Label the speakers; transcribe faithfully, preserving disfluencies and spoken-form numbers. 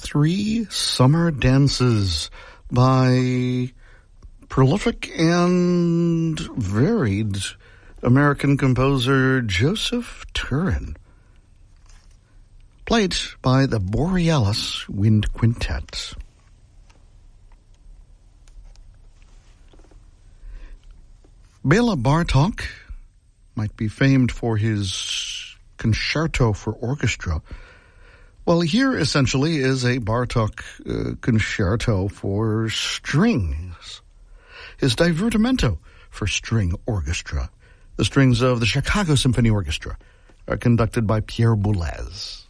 Speaker 1: Three Summer Dances by prolific and varied American composer Joseph Turin, played by the Borealis Wind Quintet. Bela Bartok might be famed for his concerto for orchestra. Well, here essentially is a Bartok uh, concerto for strings. His divertimento for string orchestra. The strings of the Chicago Symphony Orchestra are conducted by Pierre Boulez.